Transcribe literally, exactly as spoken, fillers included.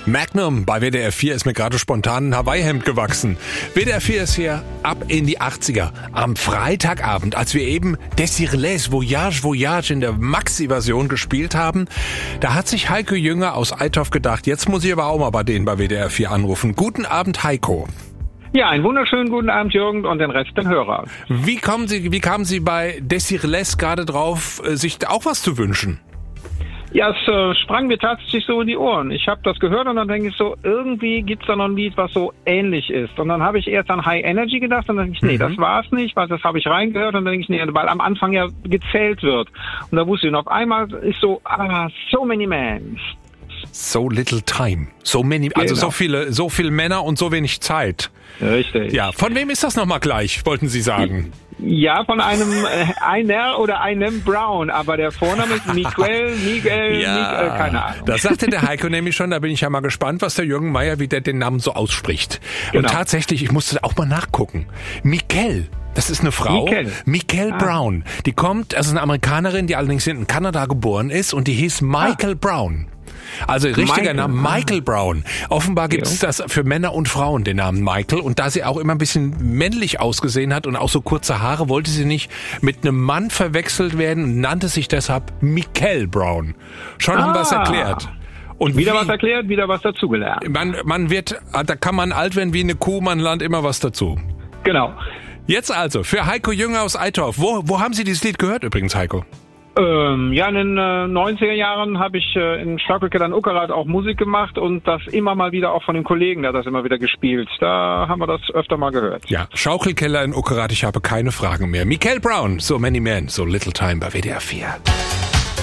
Magnum bei W D R vier ist mir gerade spontan ein Hawaii-Hemd gewachsen. W D R vier ist hier ab in die achtziger. Am Freitagabend, als wir eben Desirelais Voyage Voyage in der Maxi-Version gespielt haben, da hat sich Heiko Jünger aus Eitorf gedacht, jetzt muss ich aber auch mal bei denen bei W D R vier anrufen. Guten Abend, Heiko. Ja, einen wunderschönen guten Abend, Jürgen, und den Rest den Hörer. Wie kommen Sie, wie kamen Sie bei Desirelais gerade drauf, sich auch was zu wünschen? Ja, es äh, sprang mir tatsächlich so in die Ohren. Ich habe das gehört und dann denke ich so, irgendwie gibt's da noch ein Lied, was so ähnlich ist. Und dann habe ich erst an High Energy gedacht und dann denke ich, nee, mhm. das war's nicht, weil das habe ich reingehört und dann denke ich, nee, weil am Anfang ja gezählt wird. Und da wusste ich, und auf einmal ist so, ah, so many men. So little time. So many, also genau. so viele, so viele Männer und so wenig Zeit. Richtig. Ja, von wem ist das nochmal gleich, wollten Sie sagen? Ja, von einem äh, einer oder einem Brown, aber der Vorname ist Miguel, Miguel, ja, Miguel, keine Ahnung. Das sagte der Heiko nämlich schon, da bin ich ja mal gespannt, was der Jürgen Meier, wie der den Namen so ausspricht. Genau. Und tatsächlich, ich musste auch mal nachgucken. Miguel. Das ist eine Frau, Miguel, Miguel ah. Brown. Die kommt, also eine Amerikanerin, die allerdings in Kanada geboren ist und die hieß Michael ah. Brown. Also richtiger Michael. Name, Michael Brown. Offenbar gibt es das für Männer und Frauen, den Namen Michael. Und da sie auch immer ein bisschen männlich ausgesehen hat und auch so kurze Haare, wollte sie nicht mit einem Mann verwechselt werden und nannte sich deshalb Miguel Brown. Schon ah. haben wir es erklärt. Und wieder wie, was erklärt, wieder was dazugelernt. Man, man wird, da kann man alt werden wie eine Kuh, man lernt immer was dazu. Genau. Jetzt also, für Heiko Jünger aus Eitorf. Wo, wo haben Sie dieses Lied gehört übrigens, Heiko? Ähm, ja, in den äh, neunziger Jahren habe ich äh, in Staukelkeller in Uckerath auch Musik gemacht und das immer mal wieder auch von den Kollegen, der hat das immer wieder gespielt. Da haben wir das öfter mal gehört. Ja, Schaukelkeller in Uckerath, ich habe keine Fragen mehr. Miguel Brown, So Many Men, So Little Time bei W D R vier.